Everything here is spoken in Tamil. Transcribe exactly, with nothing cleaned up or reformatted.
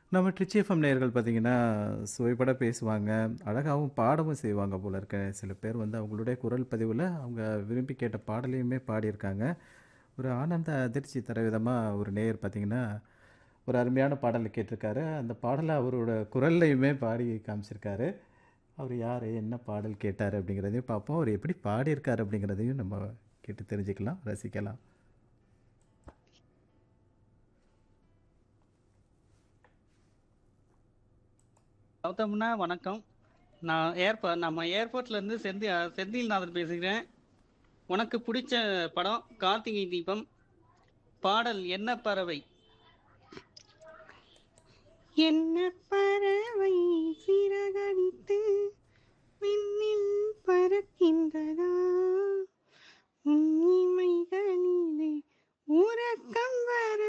நம்ம ட்ரிச்சி எஃப்எம் நேயர்கள் பார்த்தீங்கன்னா, சுவைபட பேசுவாங்க. அழகாவும் பாடவும் செய்வாங்க போல இருக்கு. சில பேர் வந்து அவங்களுடைய குரல் பதிவுல அவங்க விரும்பி கேட்ட பாடலையுமே பாடியிருக்காங்க. ஒரு ஆனந்த அதிர்ச்சி தர விதமா ஒரு நேயர் பார்த்தீங்கன்னா, ஒரு அருமையான பாடல் கேட்டிருக்காரு. அந்த பாடல அவரோட குரல்லயுமே பாடி காமிச்சிருக்காரு. அவரு யாரு? என்ன பாடல் கேட்டாரு? அப்படிங்கிறதையும் பார்ப்போம். அவர் எப்படி பாடியிருக்காரு? அப்படிங்கிறதையும் நம்ம கேட்டு தெரிஞ்சுக்கலாம், ரசிக்கலாம். கௌதம்ண்ணா வணக்கம். நான் ஏர்ப நம்ம ஏர்போர்ட்லேருந்து செந்தி செந்தில்நாதன் பேசுகிறேன். உனக்கு பிடிச்ச படம் கார்த்திகை தீபம். பாடல் என்ன பறவை? என்ன பறவை சிறகடித்து விண்ணில் பறக்கின்றதா உன் இமைகளிலே உறக்கம் வர